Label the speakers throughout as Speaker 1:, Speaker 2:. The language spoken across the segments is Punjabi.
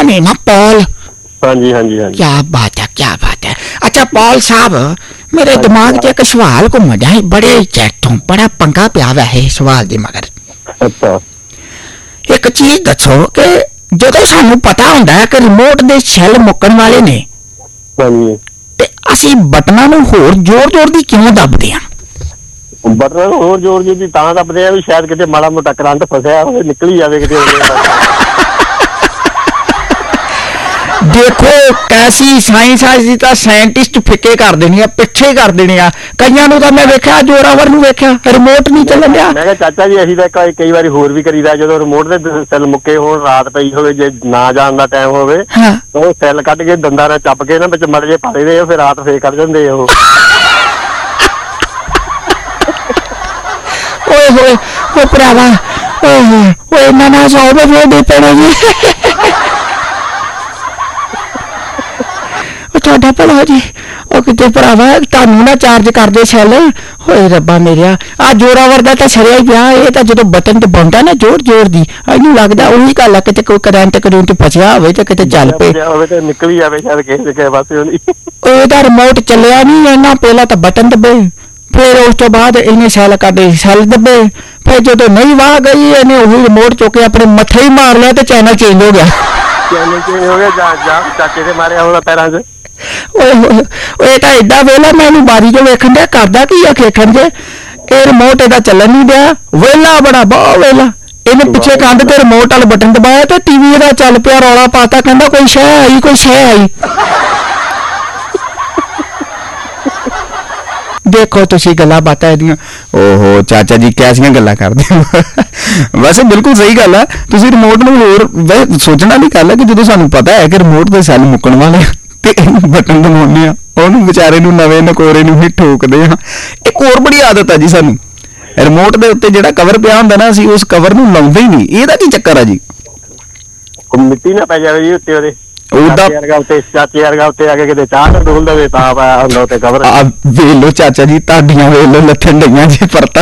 Speaker 1: ने ना पॉल।
Speaker 2: हाँ जी हाँ जी हाँ जी।
Speaker 1: क्या बात है क्या बात है। अच्छा पॉल साहब मेरे दिमाग 'ਚ एक सवाल घूमदा है बड़े चैट तो बड़ा पंगा पिया हुआ है सवाल दे मगर।
Speaker 2: अच्छा
Speaker 1: एक चीज दसो कि ਜਦੋਂ ਸਾਨੂੰ ਪਤਾ ਹੁੰਦਾ ਹੈ ਕਿ ਰਿਮੋਟ ਦੇ ਸੈੱਲ ਮੁੱਕਣ ਵਾਲੇ ਨੇ ਤੇ ਅਸੀਂ ਬਟਨਾਂ ਨੂੰ ਹੋਰ ਜ਼ੋਰ-ਜ਼ੋਰ ਦੀ ਕਿਉਂ ਦੱਬਦੇ ਆ?
Speaker 2: ਬਟਨਾਂ ਨੂੰ ਹੋਰ ਜ਼ੋਰ ਦੀ ਤਾਂ ਦੱਬਦੇ ਆ ਵੀ ਸ਼ਾਇਦ ਕਿਤੇ ਮਾੜਾ ਮੋਟਾ ਕਰੰਟ ਫਸਿਆ ਹੋਵੇ ਨਿਕਲ ਹੀ ਜਾਵੇ ਕਿਤੇ।
Speaker 1: देखो कैसी साइंस आ जी ਤਾਂ ਸਾਇੰਟਿਸਟ ਫਿੱਕੇ ਕਰ ਦੇਣੀ ਆ ਪਿੱਛੇ ਕਰ ਦੇਣੇ ਆ ਕਈਆਂ ਨੂੰ ਤਾਂ ਮੈਂ ਵੇਖਿਆ ਜੋਰਾਵਰ ਨੂੰ ਵੇਖਿਆ ਰਿਮੋਟ ਨਹੀਂ ਚੱਲਣ ਡਿਆ।
Speaker 2: ਮੈਂ ਕਿਹਾ ਚਾਚਾ ਜੀ ਅਸੀਂ ਤਾਂ ਕਈ ਵਾਰੀ ਹੋਰ ਵੀ ਕਰੀਦਾ ਜਦੋਂ ਰਿਮੋਟ ਦੇ ਸੈੱਲ ਮੁੱਕੇ ਹੋਣ ਰਾਤ ਪਈ ਹੋਵੇ ਜੇ ਨਾ ਜਾਣ ਦਾ ਟਾਈਮ ਹੋਵੇ ਉਹ ਸੈੱਲ ਕੱਢ ਕੇ ਦੰਦਾਂ ਨਾਲ ਚੱਪ ਕੇ ਨਾ ਵਿੱਚ ਮੜ ਜੇ ਪਾ ਲਈਦੇ ਫਿਰ ਰਾਤ ਫੇਰ ਕੱਢ ਜਾਂਦੇ ਉਹ।
Speaker 1: ਓਏ ਹੋਏ ਉਹ ਭਰਾਵਾ ਓਏ ਇਹਨਾਂ ਨਾਲ ਸੌ ਰੁਪਏ ਦੇ ਪੈਣੇ ਜੀ। ਤੁਹਾਡਾ ਭਲਾ ਜੀ ਉਹ ਕਿਤੇ ਭਰਾਵਾ ਤੁਹਾਨੂੰ ਨਾ ਚਾਰਜ ਕਰਦੇ ਸੈੱਲ ਹੋਏ ਰੱਬਾ ਮੇਰਿਆ ਆ ਜੋਰਾਵਰ ਦਾ ਤਾਂ ਛੜਿਆ ਹੀ ਪਿਆ ਇਹ ਤਾਂ ਜਦੋਂ ਬਟਨ ਦਬਾਉਂਦਾ ਨਾ ਜ਼ੋਰ ਜ਼ੋਰ ਦੀ ਇਹਨੂੰ ਲੱਗਦਾ ਉਹੀ ਗੱਲ ਆ ਕਿਤੇ ਕੋਈ ਕਰੰਟ ਫਸਿਆ ਹੋਵੇ ਤੇ ਕਿਤੇ ਚੱਲ ਪਏ
Speaker 2: ਤੇ ਨਿਕਲ ਹੀ ਜਾਵੇ ਸ਼ਾਇਦ ਕਿਸੇ ਪਾਸੇ ਉਹਦੀ
Speaker 1: ਉਹਦਾ ਰਿਮੋਟ ਚੱਲਿਆ ਨਹੀਂ ਇਹਨਾਂ ਪਹਿਲਾਂ ਤਾਂ ਬਟਨ ਦਬੇ ਫਿਰ ਉਸ ਤੋਂ ਬਾਅਦ ਇਹਨੇ ਸੈੱਲ ਕੱਢੇ ਸੈੱਲ ਦਬੇ ਫਿਰ ਜਦੋਂ ਨਹੀਂ ਵਾਹ ਗਈ ਇਹਨੇ ਉਹੀ ਰਿਮੋਟ ਚੁੱਕ ਕੇ ਆਪਣੇ ਮੱਥੇ ਹੀ ਮਾਰ ਲਿਆ ਤੇ ਚੈਨਲ ਚੇਂਜ ਹੋ ਗਿਆ।
Speaker 2: ਚੈਨਲ ਚੇਂਜ ਹੋ ਗਿਆ ਜਾ ਚਾਚੇ ਦੇ ਮਾਰਿਆ ਹੋਣਾ ਪੈਰਾਂ 'ਚ।
Speaker 1: ਓਏ ਤਾਂ ਏਦਾਂ ਵੇਲਾ ਮੈਂ ਇਹਨੂੰ ਬਾਰੀ ਚੋਂ ਵੇਖਣ ਡਿਆ ਕਰਦਾ ਕੀ ਆ ਖੇਖਣ ਜੇ ਇਹ ਰਿਮੋਟ ਇਹਦਾ ਚੱਲਣ ਨਹੀਂ ਡਿਆ ਵੇਲਾ ਬੜਾ ਬਹੁਤ ਵੇਲਾ ਇਹਨੇ ਪਿੱਛੇ ਕੰਧ ਤੇ ਰਿਮੋਟ ਵਾਲਾ ਬਟਨ ਦਬਾਇਆ ਤੇ ਟੀਵੀ ਇਹਦਾ ਚੱਲ ਪਿਆ ਰੌਲਾ ਪਾਤਾ ਕਹਿੰਦਾ ਕੋਈ ਸ਼ੈ ਆਈ ਕੋਈ ਸ਼ੈ ਆਈ। ਦੇਖੋ ਤੁਸੀਂ ਗੱਲਾਂ ਬਾਤਾਂ ਇਹਦੀਆਂ ਓਹੋ ਚਾਚਾ ਜੀ ਕੈਸੀਆਂ ਗੱਲਾਂ ਕਰਦੇ ਹੋ। ਵੈਸੇ ਬਿਲਕੁਲ ਸਹੀ ਗੱਲ ਆ ਤੁਸੀਂ ਰਿਮੋਟ ਨੂੰ ਹੋਰ ਸੋਚਣਾ ਨਹੀਂ ਗੱਲ ਹੈ ਕਿ ਜਦੋਂ ਸਾਨੂੰ ਪਤਾ ਹੈ ਕਿ ਰਿਮੋਟ ਦੇ ਸੈੱਲ ਮੁੱਕਣ ਵਾਲੇ ਤੇ ਇਹਨੂੰ ਬਟਨ ਦਬਾਉਂਦੇ ਆ ਉਹਨੂੰ ਵਿਚਾਰੇ ਨੂੰ ਨਵੇਂ ਨਕੋਰੇ ਨੂੰ ਹੀ ਠੋਕਦੇ ਆ। ਇੱਕ ਹੋਰ ਬੜੀ ਆਦਤ ਆ ਜੀ ਸਾਨੂੰ ਰਿਮੋਟ ਦੇ ਉੱਤੇ ਜਿਹੜਾ ਕਵਰ ਪਿਆ ਹੁੰਦਾ ਨਾ ਅਸੀਂ ਉਸ ਕਵਰ ਨੂੰ ਲਾਉਂਦੇ ਹੀ ਨਹੀਂ ਇਹਦਾ ਕੀ ਚੱਕਰ ਆ ਜੀ?
Speaker 2: ਮਿੱਟੀ ਨਾ ਪੈ ਜਾਵੇ ਜੀ ਉੱਤੇ ਉਹਦੇ ਚਾਚੇ ਵਰਗਾ ਉੱਤੇ ਆ ਕੇ ਕਿਤੇ ਚਾਹ ਨਾ ਡੋਲ ਦੇਵੇ ਤਾਂ ਪਾਇਆ ਹੁੰਦਾ ਉੱਤੇ ਕਵਰ।
Speaker 1: ਵੇਖ ਲੋ ਚਾਚਾ ਜੀ ਤੁਹਾਡੀਆਂ ਵੇਖ ਲੋ ਲੱਥਣ ਡਈਆਂ ਜੀ ਪਰਤਾਂ।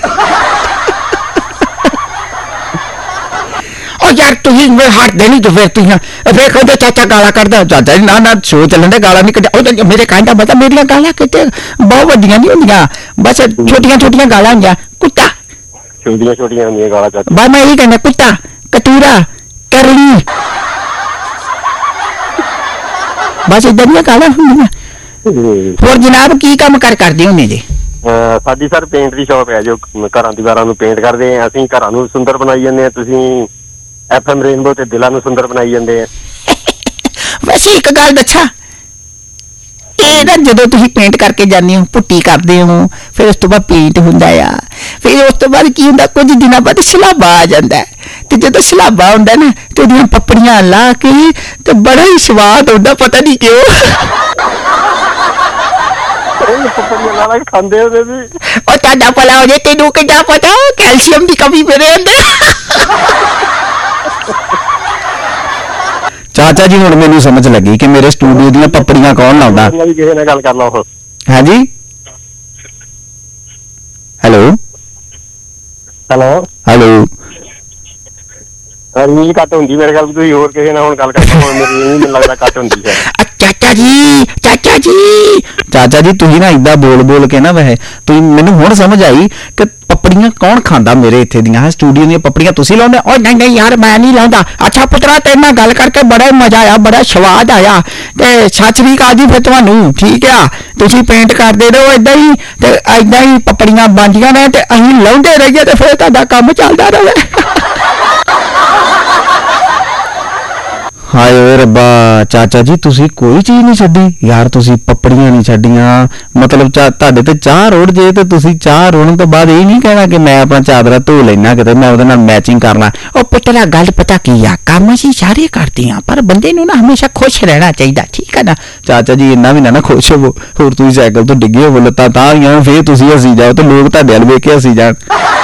Speaker 1: यार तुझी हाथ देनी तो फिर तुझ ਵੇਖੋ ਤੇ ਚਾਚਾ ਗਾਲਾਂ ਕੱਢਦਾ ਚਾਚਾ ਜੀ ਨਾ ਸ਼ੋ ਚੱਲਣ ਦੇ ਗਾਲਾਂ ਨਹੀਂ ਕੱਢਿਆ ਮੇਰੇ ਕਹਿੰਦਾ ਪਤਾ ਮੇਰੀਆਂ ਗਾਲਾਂ ਕਿਤੇ ਬਹੁਤ ਵੱਡੀਆਂ ਨਹੀਂ ਹੁੰਦੀਆਂ ਬਸ ਛੋਟੀਆਂ ਛੋਟੀਆਂ ਗਾਲਾਂ ਹੁੰਦੀਆਂ ਕੁੱਤਾ
Speaker 2: ਛੋਟੀਆਂ ਛੋਟੀਆਂ ਹੁੰਦੀਆਂ ਗਾਲਾਂ ਚਾਚਾ
Speaker 1: ਬਸ ਮੈਂ ਇਹੀ ਕਹਿੰਦਾ ਕੁੱਤਾ ਕਤੂਰਾ ਕਰਲੀ ਬਸ ਇਦਾਂ ਦੀਆਂ ਗਾਲਾਂ ਹੁੰਦੀਆਂ। ਹੋਰ ਜਨਾਬ ਕੀ ਕੰਮ ਕਰਦੇ ਹੁੰਦੇ ਜੀ?
Speaker 2: ਸਾਡੀ ਸਰ ਪੇਂਟ ਦੀ ਸ਼ੌਪ ਹੈ ਜੋ ਘਰਾਂ ਦੀਵਾਰਾਂ ਨੂੰ ਪੇਂਟ ਕਰਦੇ ਆ ਅਸੀਂ ਘਰਾਂ ਨੂੰ ਸੁੰਦਰ ਬਣਾਈ ਜਾਂਦੇ ਆ ਤੁਸੀਂ FM ਰੇਨਬੋ ਤੇ ਦਿਲਾਂ ਨੂੰ ਸੁੰਦਰ ਬਣਾਈ ਜਾਂਦੇ ਆ।
Speaker 1: ਵੈਸੇ ਇੱਕ ਗੱਲ ਦੱਸਾਂ ਇਹ ਨਾ ਜਦੋਂ ਤੁਸੀਂ ਪੇਂਟ ਕਰਕੇ ਜਾਂਦੇ ਹੋ ਪੁੱਟੀ ਕਰਦੇ ਹੋ ਫਿਰ ਉਸ ਤੋਂ ਬਾਅਦ ਪੇਂਟ ਹੁੰਦਾ ਆ ਫਿਰ ਉਸ ਤੋਂ ਬਾਅਦ ਕੀ ਹੁੰਦਾ ਕੁਝ ਦਿਨਾਂ ਬਾਅਦ ਸਲਾਬਾ ਆ ਜਾਂਦਾ ਤੇ ਜਦੋਂ ਸਲਾਬਾ ਹੁੰਦਾ ਨਾ ਤੇ ਉਹਦੀਆਂ ਪੱਪੜੀਆਂ ਲਾ ਕੇ ਤੇ ਬੜਾ ਹੀ ਸਵਾਦ ਹੁੰਦਾ ਪਤਾ ਨਹੀਂ ਕਿਉਂ।
Speaker 2: ਪੱਪੜੀਆਂ ਲਾ ਕੇ ਖਾਂਦੇ ਹੁੰਦੇ ਸੀ।
Speaker 1: ਉਹ ਤੁਹਾਡਾ ਭਲਾ ਹੋ ਜੇ ਤੈਨੂੰ ਕਿੱਦਾਂ ਪਤਾ ਕੈਲਸ਼ੀਅਮ ਦੀ ਕਮੀ ਮੇਰੇ ਅੰਦਰ। ਚਾਚਾ ਜੀ ਹੁਣ ਮੈਨੂੰ ਸਮਝ ਲੱਗੀ ਕਿ ਮੇਰੇ ਸਟੂਡੀਓ ਦੀਆਂ ਪੱਪੜੀਆਂ ਕੌਣ ਲਾਉਂਦਾ।
Speaker 2: ਕਿਸੇ ਨਾਲ ਗੱਲ ਕਰ ਲਓ।
Speaker 1: ਹਾਂਜੀ ਹੈਲੋ
Speaker 2: ਹੈਲੋ
Speaker 1: ਹੈਲੋ
Speaker 2: ਰੀਲ ਕੱਟ ਹੁੰਦੀ ਮੇਰੇ ਖਿਆਲ ਤੁਸੀਂ ਹੋਰ ਕਿਸੇ ਨਾਲ ਹੁਣ ਗੱਲ ਕਰਦੇ ਹੋ ਮੇਰੀ ਮੈਨੂੰ ਲੱਗਦਾ ਕੱਟ ਹੁੰਦੀ ਹੈ।
Speaker 1: ਚਾਚਾ ਜੀ ਤੁਸੀਂ ਨਾ ਏਦਾਂ ਬੋਲ ਕੇ ਨਾ ਵੈਸੇ ਤੁਸੀਂ ਮੈਨੂੰ ਹੁਣ ਸਮਝ ਆਈ ਕਿ ਪੱਪੜੀਆਂ ਕੌਣ ਖਾਂਦਾ ਮੇਰੇ ਇੱਥੇ ਦੀਆਂ ਸਟੂਡੀਓ ਦੀਆਂ ਪੱਪੜੀਆਂ ਤੁਸੀਂ ਲਾਉਂਦੇ? ਓ ਨਹੀਂ ਯਾਰ ਮੈਂ ਨਹੀਂ ਲਾਉਂਦਾ। ਅੱਛਾ ਪੁੱਤਰਾ ਤੇਰੇ ਨਾਲ ਗੱਲ ਕਰਕੇ ਬੜਾ ਮਜ਼ਾ ਆਇਆ ਬੜਾ ਸਵਾਦ ਆਇਆ ਤੇ ਸਤਿ ਸ੍ਰੀ ਅਕਾਲ ਜੀ ਫਿਰ ਤੁਹਾਨੂੰ ਠੀਕ ਆ ਤੁਸੀਂ ਪੇਂਟ ਕਰਦੇ ਰਹੋ ਏਦਾਂ ਹੀ ਤੇ ਏਦਾਂ ਹੀ ਪੱਪੜੀਆਂ ਬਣਦੀਆਂ ਨੇ ਤੇ ਅਸੀਂ ਲਾਉਂਦੇ ਰਹੀਏ ਤੇ ਫਿਰ ਤੁਹਾਡਾ ਕੰਮ ਚੱਲਦਾ ਰਹੇ। ਹਾਏ ਓਏ ਰੱਬਾ ਚਾਚਾ ਜੀ ਤੁਸੀਂ ਕੋਈ ਚੀਜ਼ ਨਹੀਂ ਛੱਡੀ ਯਾਰ ਤੁਸੀਂ ਪੱਪੜੀਆਂ ਨਹੀਂ ਛੱਡੀਆਂ ਮਤਲਬ ਤੁਹਾਡੇ ਤੇ ਚਾਹ ਰੋੜ ਜੇ ਤੇ ਤੁਸੀਂ ਚਾਹ ਰੋਣ ਤੋਂ ਬਾਅਦ ਇਹ ਨਹੀਂ ਕਹਿਣਾ ਕਿ ਮੈਂ ਆਪਣਾ ਚਾਦਰਾ ਧੋ ਲੈਣਾ ਕਿਤੇ ਮੈਂ ਉਹਦੇ ਨਾਲ ਮੈਚਿੰਗ ਕਰਨਾ। ਉਹ ਪੁੱਤਰਾ ਗੱਲ ਪਤਾ ਕੀ ਆ ਕੰਮ ਅਸੀਂ ਸਾਰੇ ਕਰਦੇ ਆ ਪਰ ਬੰਦੇ ਨੂੰ ਨਾ ਹਮੇਸ਼ਾ ਖੁਸ਼ ਰਹਿਣਾ ਚਾਹੀਦਾ ਠੀਕ ਹੈ ਨਾ। ਚਾਚਾ ਜੀ ਇੰਨਾ ਵੀ ਨਾ ਖੁਸ਼ ਹੋਵੋ ਹੋਰ ਤੁਸੀਂ ਸਾਈਕਲ ਤੋਂ ਡਿੱਗੇ ਹੋਵੋ ਲੱਤਾਂ ਤਾਂ ਆਈਆਂ ਫੇਰ ਤੁਸੀਂ ਹੱਸੀ ਜਾਓ ਤੇ ਲੋਕ ਤੁਹਾਡੇ ਵੱਲ ਵੇਖ ਕੇ ਹੱਸੀ ਜਾਣ।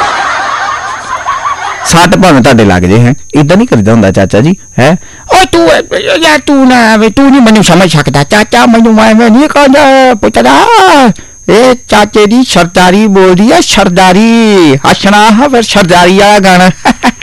Speaker 1: ਸੱਟ ਭਾਵੇਂ ਤੁਹਾਡੇ ਲੱਗ ਜੇ ਹੈ ਏਦਾਂ ਨਹੀਂ ਕਰੀਦਾ ਹੁੰਦਾ ਚਾਚਾ ਜੀ ਹੈ। ਓਏ ਤੂੰ ਯਾਰ ਤੂੰ ਨਹੀਂ ਮੈਨੂੰ ਸਮਝ ਸਕਦਾ ਚਾਚਾ ਮੈਨੂੰ ਮੈਂ ਨਹੀਂ ਕਹਿੰਦਾ ਪੁੱਤਰਾ ਇਹ ਚਾਚੇ ਦੀ ਸਰਦਾਰੀ ਬੋਲਦੀ ਹੈ ਸਰਦਾਰੀ ਹੱਸਣਾ ਫਿਰ ਸਰਦਾਰੀ ਵਾਲਾ ਗਾਣਾ।